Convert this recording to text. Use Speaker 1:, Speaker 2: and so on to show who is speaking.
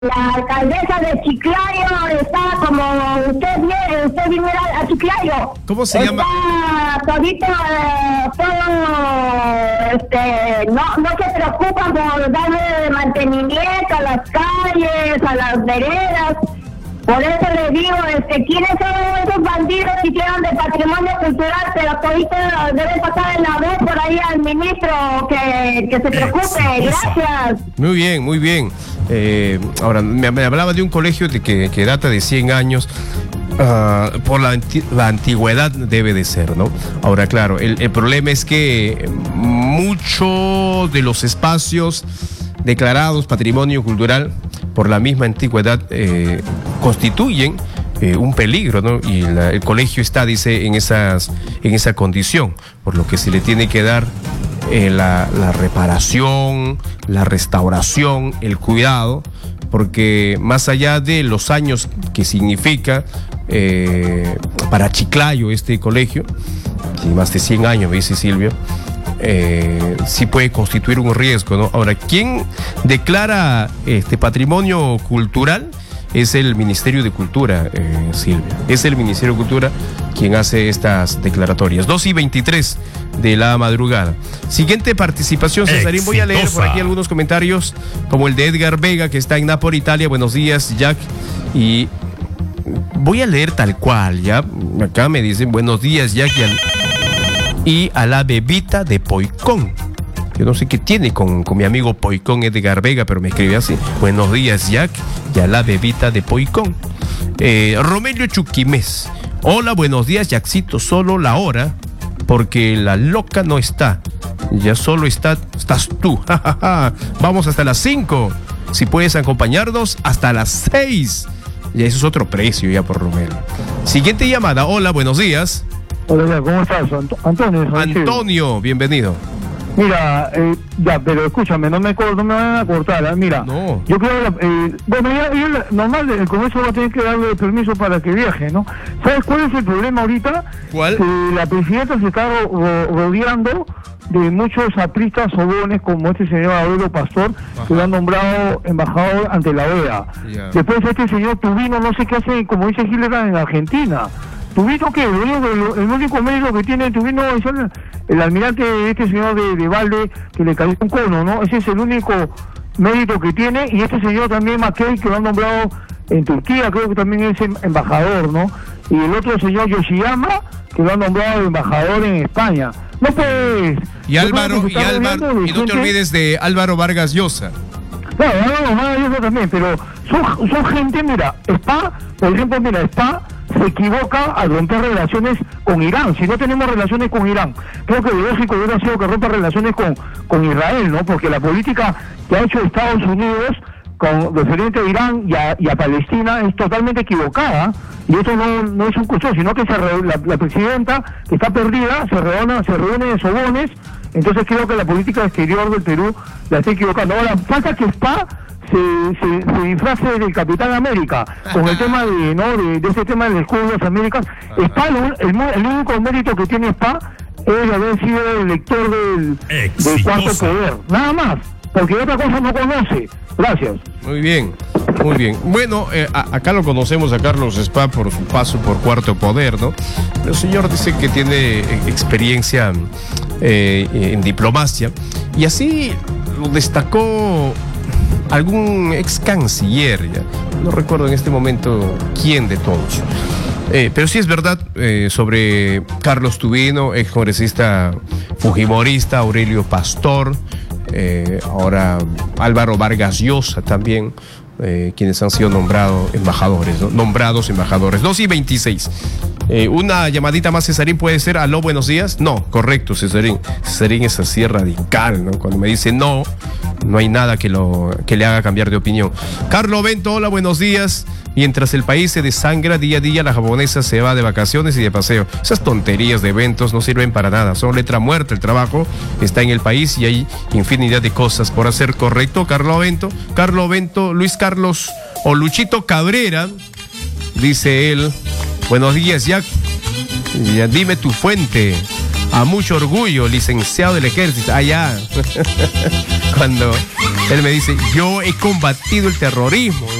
Speaker 1: La alcaldesa de Chiclayo está como usted viene a Chiclayo.
Speaker 2: ¿Cómo se llama?
Speaker 1: Está todito, no se preocupan por darle mantenimiento a las calles, a las veredas. Por eso le digo, ¿quiénes son esos bandidos que hicieron de patrimonio cultural? Pero todito debe pasar en la voz por ahí al ministro que se preocupe. Gracias.
Speaker 2: Muy bien, muy bien. Ahora, me hablaba de un colegio que data de 100 años. Por la antigüedad debe de ser, ¿no? Ahora, claro, el problema es que muchos de los espacios declarados patrimonio cultural por la misma antigüedad constituyen un peligro, ¿no? Y el colegio está, dice, en esa condición, por lo que se le tiene que dar la reparación, la restauración, el cuidado, porque más allá de los años que significa para Chiclayo este colegio, y más de 100 años, me dice Silvia, sí puede constituir un riesgo, ¿no? Ahora, ¿quién declara este patrimonio cultural? Es el Ministerio de Cultura, Silvia. Es el Ministerio de Cultura quien hace estas declaratorias. 2:23 de la madrugada. Siguiente participación, Cesarín. Voy a leer por aquí algunos comentarios, como el de Edgar Vega, que está en Nápoles, Italia. Buenos días, Jack. Y voy a leer tal cual, ¿ya? Acá me dicen, buenos días, Jack, y a la bebita de Poicón. Yo no sé qué tiene con mi amigo Poicón, Edgar Vega, pero me escribe así. Buenos días, Jack, y a la bebita de Poicón. Romelio Chuquimés. Hola, buenos días, Jackcito. Solo la hora, porque la loca no está. Ya solo estás tú. Vamos hasta las 5. Si puedes acompañarnos, hasta las 6. Ya eso es otro precio ya por Romelio. Siguiente llamada. Hola, buenos días.
Speaker 3: Hola, ¿cómo estás? Antonio.
Speaker 2: Antonio, bienvenido.
Speaker 3: Mira, ya, pero escúchame, no me van a cortar, ¿eh? Mira,
Speaker 2: no.
Speaker 3: Yo creo ya normal, el Congreso va a tener que darle permiso para que viaje, ¿no? ¿Sabes cuál es el problema ahorita?
Speaker 2: ¿Cuál?
Speaker 3: Que la presidenta se está rodeando de muchos apristas sobones como este señor Aurelio Pastor, que lo han nombrado embajador ante la OEA. Después este señor Tubino, no sé qué hace, como dice Hitler, en Argentina. Tubino, ¿qué? El único mérito que tiene Tubino es el almirante de este señor de Valde, que le cayó un cono, ¿no? Ese es el único mérito que tiene. Y este señor también, Mackey, que lo han nombrado en Turquía, creo que también es embajador, ¿no? Y el otro señor Yoshiyama, que lo han nombrado embajador en España. No pues...
Speaker 2: Y no te olvides de Álvaro Vargas Llosa.
Speaker 3: Claro, Vargas Llosa también, pero son gente, mira, Spa, por ejemplo, Spa se equivoca al romper relaciones con Irán. Si no tenemos relaciones con Irán, creo que lo lógico hubiera sido que rompa relaciones con Israel, ¿no? Porque la política que ha hecho Estados Unidos con referente a Irán y a Palestina es totalmente equivocada, y eso no es un cuestión, sino que la presidenta, que está perdida, se reúne de sobones. Entonces creo que la política exterior del Perú la está equivocando. Ahora, falta que Spa se disfrace del Capitán América con el tema de ese tema del escudo de las Américas. Spa, el único mérito que tiene Spa es haber sido el lector del Cuarto Poder, nada más, porque otra cosa no conoce. Gracias.
Speaker 2: Muy bien. Bueno, acá lo conocemos a Carlos Spa por su paso por Cuarto Poder, ¿no? El señor dice que tiene experiencia en diplomacia, y así lo destacó algún ex canciller, ya no recuerdo en este momento quién de todos. Pero sí es verdad, sobre Carlos Tubino, ex congresista fujimorista, Aurelio Pastor, ahora Álvaro Vargas Llosa también, quienes han sido nombrados embajadores, ¿no? 2:26. Una llamadita más, Cesarín, puede ser. Aló, buenos días. No, correcto, Cesarín. Cesarín es así radical, ¿no? Cuando me dice no hay nada que le haga cambiar de opinión. Carlos Bento, hola, buenos días. Mientras el país se desangra día a día, la japonesa se va de vacaciones y de paseo. Esas tonterías de eventos no sirven para nada, son letra muerta. El trabajo está en el país y hay infinidad de cosas por hacer. Correcto, Carlos Bento, Luis Carlos o Luchito Cabrera, dice él. Buenos días, Jack. Ya, dime tu fuente. A mucho orgullo, licenciado del ejército. Allá. Cuando Él me dice, yo he combatido el terrorismo.